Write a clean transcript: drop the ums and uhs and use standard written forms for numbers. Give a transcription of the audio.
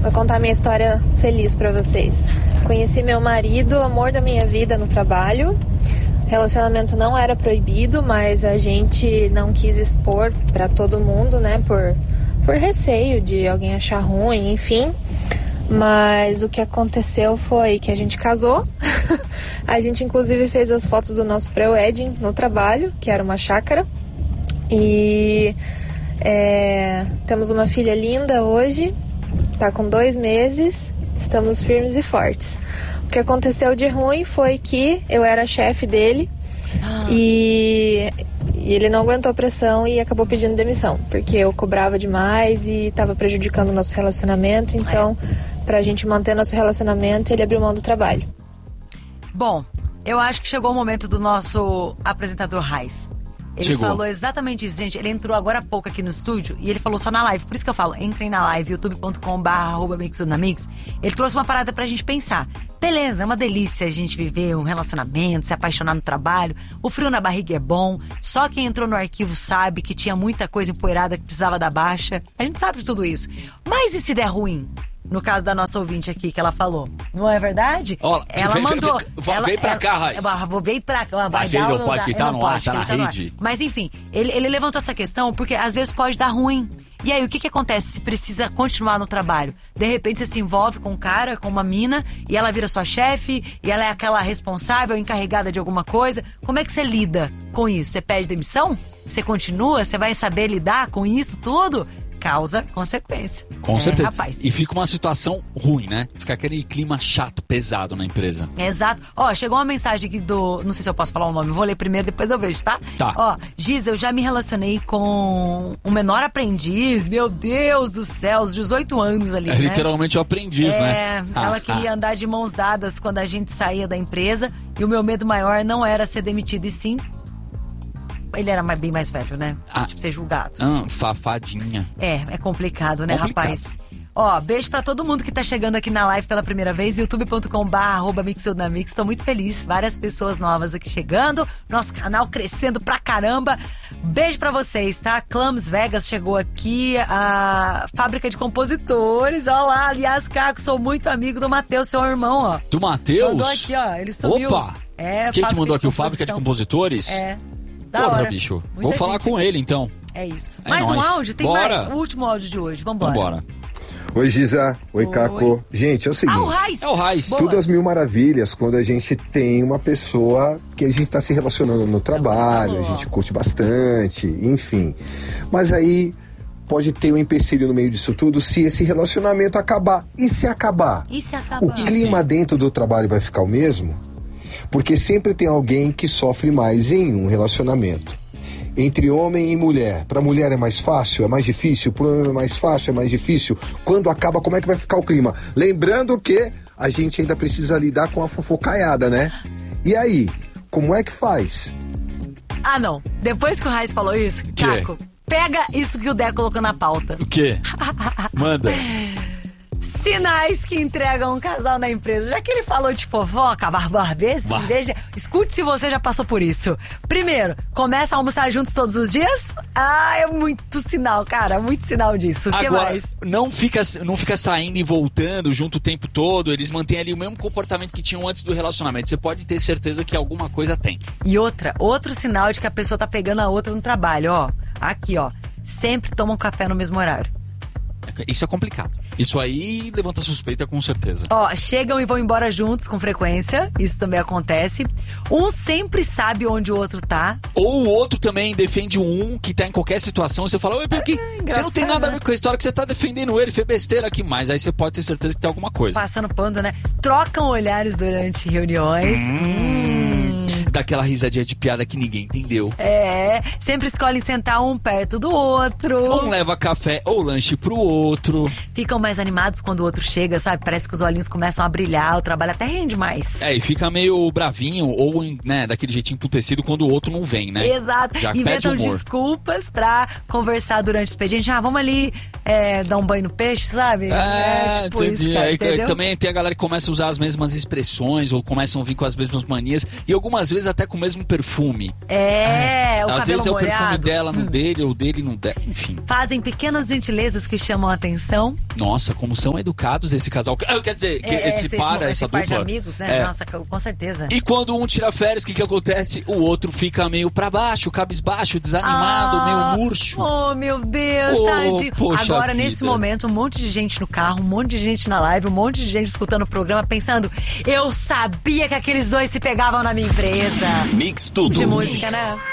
Vou contar minha história feliz pra vocês. Conheci meu marido, amor da minha vida no trabalho. Relacionamento não era proibido, mas a gente não quis expor pra todo mundo, né? Por receio de alguém achar ruim, enfim. Mas o que aconteceu foi que a gente casou. A gente inclusive fez as fotos do nosso pré-wedding no trabalho, que era uma chácara. E temos uma filha linda hoje, tá com 2 meses, estamos firmes e fortes. O que aconteceu de ruim foi que eu era chefe dele e ele não aguentou a pressão e acabou pedindo demissão, porque eu cobrava demais e estava prejudicando o nosso relacionamento. Então, pra gente manter nosso relacionamento, ele abriu mão do trabalho. Bom, eu acho que chegou o momento do nosso apresentador Raiz. Ele falou exatamente isso, gente. Ele entrou agora há pouco aqui no estúdio e ele falou só na live. Por isso que eu falo, entrem na live, youtube.com/mixunamix. Ele trouxe uma parada pra gente pensar. Beleza, é uma delícia a gente viver um relacionamento, se apaixonar no trabalho. O frio na barriga é bom. Só quem entrou no arquivo sabe que tinha muita coisa empoeirada que precisava da baixa. A gente sabe de tudo isso. Mas e se der ruim? No caso da nossa ouvinte aqui, que ela falou. Não é verdade? Ela mandou. Vem pra cá, Raiz. Vem pra cá. A gente não pode, que tá no ar, tá na rede. Mas enfim, ele levantou essa questão porque às vezes pode dar ruim. E aí, o que acontece se precisa continuar no trabalho? De repente você se envolve com um cara, com uma mina, e ela vira sua chefe, e ela é aquela responsável, encarregada de alguma coisa. Como é que você lida com isso? Você pede demissão? Você continua? Você vai saber lidar com isso tudo? Causa consequência. Com certeza. Rapaz. E fica uma situação ruim, né? Fica aquele clima chato, pesado na empresa. Exato. Ó, chegou uma mensagem aqui do... Não sei se eu posso falar o nome, vou ler primeiro, depois eu vejo, tá? Tá. Ó, Giz, eu já me relacionei com um menor aprendiz, meu Deus do céu, os 18 anos ali, né? Literalmente o aprendiz, né? Ela queria andar de mãos dadas quando a gente saía da empresa, e o meu medo maior não era ser demitido, e sim... Ele era bem mais velho, né? Tipo, ser julgado. Fafadinha. É complicado, né, rapaz? Ó, beijo pra todo mundo que tá chegando aqui na live pela primeira vez, youtube.com/mixunamix. Tô muito feliz, várias pessoas novas aqui chegando, nosso canal crescendo pra caramba. Beijo pra vocês, tá? Clams Vegas chegou aqui, a Fábrica de Compositores, ó lá, aliás, Caco, sou muito amigo do Matheus, seu irmão, ó. Do Matheus? Mandou aqui, ó, ele sumiu. Opa! Quem que mandou aqui? O Fábrica de Compositores? Porra, bicho. Vou falar com ele, então. É isso. Mais um áudio? Tem mais. O último áudio de hoje. Vambora. Oi, Giza. Oi, Caco. Gente, é o seguinte. O Raiz. É o Raiz. Tudo às mil maravilhas quando a gente tem uma pessoa que a gente tá se relacionando no trabalho, a gente curte bastante, enfim. Mas aí pode ter um empecilho no meio disso tudo se esse relacionamento acabar. E se acabar? O clima dentro do trabalho vai ficar o mesmo? Porque sempre tem alguém que sofre mais em um relacionamento. Entre homem e mulher. Para a mulher é mais fácil, é mais difícil. Para o homem é mais fácil, é mais difícil. Quando acaba, como é que vai ficar o clima? Lembrando que a gente ainda precisa lidar com a fofocaiada, né? E aí, como é que faz? Não. Depois que o Raiz falou isso, Caco, pega isso que o Dé colocou na pauta. O quê? Manda. Sinais que entregam um casal na empresa. Já que ele falou de fofoca, barbarbês, escute se você já passou por isso. Primeiro, começa a almoçar juntos todos os dias? É muito sinal, cara. Muito sinal disso. O que mais? Não fica saindo e voltando junto o tempo todo. Eles mantêm ali o mesmo comportamento que tinham antes do relacionamento. Você pode ter certeza que alguma coisa tem. E outro sinal de que a pessoa tá pegando a outra no trabalho, ó. Aqui, ó. Sempre tomam café no mesmo horário. Isso é complicado. Isso aí levanta suspeita com certeza. Chegam e vão embora juntos com frequência. Isso também acontece. Um sempre sabe onde o outro tá. Ou o outro também defende um que tá em qualquer situação. E você fala, porque você não tem nada a ver com a história que você tá defendendo ele. Fez besteira aqui. Mas aí você pode ter certeza que tem alguma coisa. Passando pano, né? Trocam olhares durante reuniões. Daquela risadinha de piada que ninguém entendeu. Sempre escolhem sentar um perto do outro. Um leva café ou lanche pro outro. Ficam mais animados quando o outro chega, sabe? Parece que os olhinhos começam a brilhar, o trabalho até rende mais. E fica meio bravinho ou, né, daquele jeitinho emputecido quando o outro não vem, né? Exato. Já inventam desculpas pra conversar durante o expediente. Vamos ali dar um banho no peixe, sabe? Tipo isso, cara, também tem a galera que começa a usar as mesmas expressões ou começam a vir com as mesmas manias. E algumas vezes vezes até com o mesmo perfume. O às vezes cabelo é o perfume molhado. dela no dele, ou dele no dela, enfim. Fazem pequenas gentilezas que chamam a atenção. Nossa, como são educados esse casal. Quer dizer, que essa par de dupla. amigos, né? Nossa, com certeza. E quando um tira férias, o que acontece? O outro fica meio pra baixo, cabisbaixo, desanimado, meio murcho. Oh, meu Deus, tadinho. Agora, vida. nesse momento, um monte de gente no carro, um monte de gente na live, um monte de gente escutando o programa, pensando, eu sabia que aqueles dois se pegavam na minha empresa. Mix tudo. De música, né?